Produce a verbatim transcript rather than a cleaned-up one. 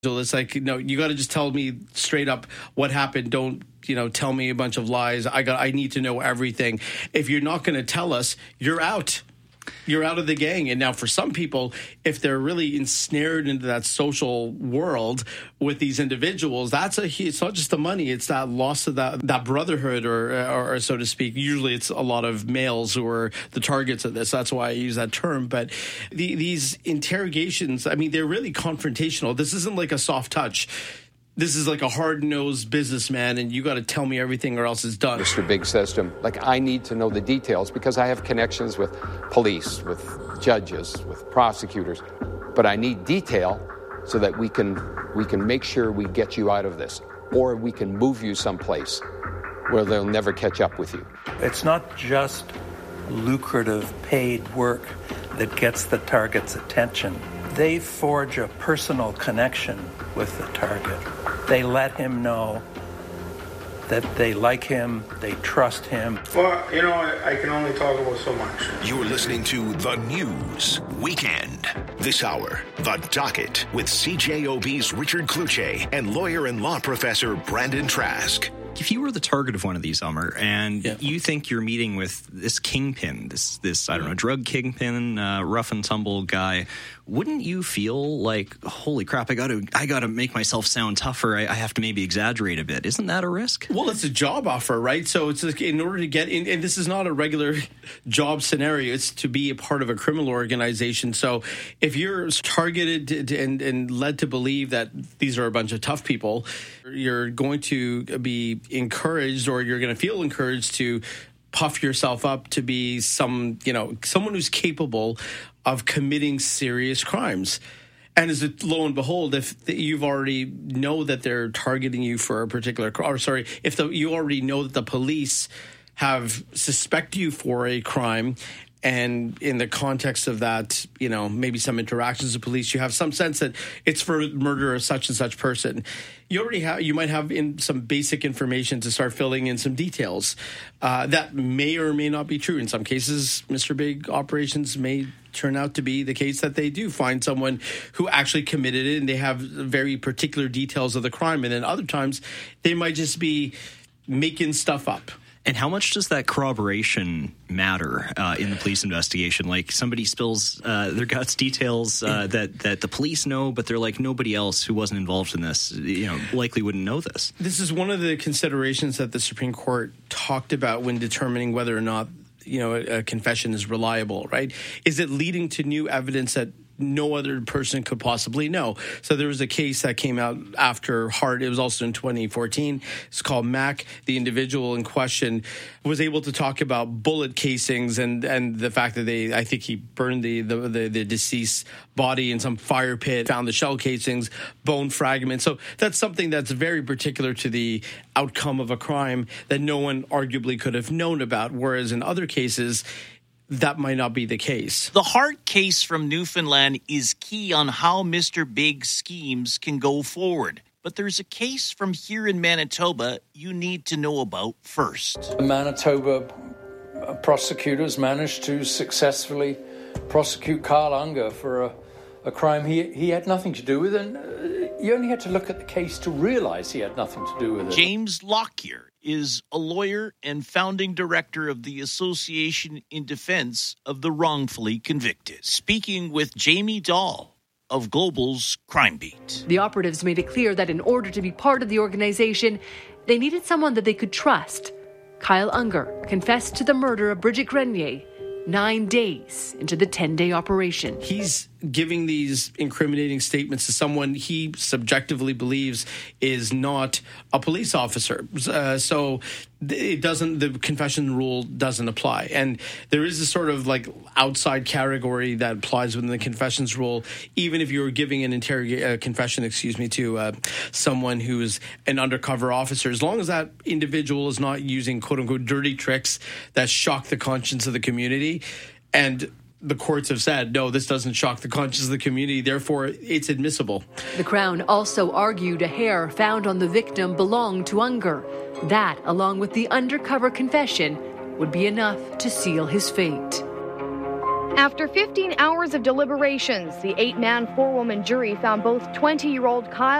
So it's like, no, you got to just tell me straight up what happened. Don't, you know, tell me a bunch of lies. I got, I need to know everything. If you're not going to tell us, you're out. You're out of the gang. And now for some people, if they're really ensnared into that social world with these individuals, that's a, it's not just the money, it's that loss of that, that brotherhood or, or, or so to speak. Usually it's a lot of males who are the targets of this. That's why I use that term. But the, these interrogations, I mean, they're really confrontational. This isn't like a soft touch. This is like a hard-nosed businessman, and you got to tell me everything or else it's done. Mister Big System, like I need to know the details because I have connections with police, with judges, with prosecutors. But I need detail so that we can we can make sure we get you out of this, or we can move you someplace where they'll never catch up with you. It's not just lucrative paid work that gets the target's attention. They forge a personal connection with the target. They let him know that they like him, they trust him. Well, you know, I, I can only talk about so much. You're listening to The News Weekend. This hour, The Docket with C J O B's Richard Kluche and lawyer and law professor Brandon Trask. If you were the target of one of these, Elmer, and yeah. you think you're meeting with this kingpin, this, this I don't know, drug kingpin, uh, rough and tumble guy, wouldn't you feel like, holy crap, I got to I got to make myself sound tougher. I, I have to maybe exaggerate a bit. Isn't that a risk? Well, it's a job offer, right? So it's like in order to get in, and this is not a regular job scenario. It's to be a part of a criminal organization. So if you're targeted to, and, and led to believe that these are a bunch of tough people, you're going to be encouraged, or you're going to feel encouraged to puff yourself up to be some, you know, someone who's capable of committing serious crimes. And as it, lo and behold, if you've already know that they're targeting you for a particular, or sorry, if the, you already know that the police have suspect you for a crime, and in the context of that, you know, maybe some interactions with police, you have some sense that it's for murder of such and such person. You already have, you might have in some basic information to start filling in some details uh, that may or may not be true. In some cases, Mister Big operations may turn out to be the case that they do find someone who actually committed it, and they have very particular details of the crime. And then other times, they might just be making stuff up. And how much does that corroboration matter uh, in the police investigation? Like somebody spills uh, their guts details uh, that that the police know, but they're like nobody else who wasn't involved in this, you know, likely wouldn't know this. This is one of the considerations that the Supreme Court talked about when determining whether or not, you know, a, a confession is reliable, right? Is it leading to new evidence that no other person could possibly know? So there was a case that came out after Hart. It was also in twenty fourteen. It's called Mack. The individual in question was able to talk about bullet casings and, and the fact that they, I think he burned the, the, the, the deceased body in some fire pit, found the shell casings, bone fragments. So that's something that's very particular to the outcome of a crime that no one arguably could have known about. Whereas in other cases, that might not be the case. The Hart case from Newfoundland is key on how Mister Big's schemes can go forward. But there's a case from here in Manitoba you need to know about first. Manitoba prosecutors managed to successfully prosecute Kyle Unger for a, a crime he, he had nothing to do with, and uh, you only had to look at the case to realize he had nothing to do with it. James Lockyer is a lawyer and founding director of the Association in Defense of the Wrongfully Convicted, speaking with Jamie Dahl of Global's Crime Beat. The operatives made it clear that in order to be part of the organization, they needed someone that they could trust. Kyle Unger confessed to the murder of Bridget Grenier nine days into the ten-day operation. He's giving these incriminating statements to someone he subjectively believes is not a police officer. Uh, so it doesn't, the confession rule doesn't apply. And there is a sort of like outside category that applies within the confessions rule, even if you were giving an interrogation, uh, confession, excuse me, to uh, someone who's an undercover officer, as long as that individual is not using quote unquote dirty tricks that shock the conscience of the community. And the courts have said, no, this doesn't shock the conscience of the community, therefore it's admissible. The Crown also argued a hair found on the victim belonged to Unger. That, along with the undercover confession, would be enough to seal his fate. After fifteen hours of deliberations, the eight-man, four-woman jury found both twenty-year-old Kyle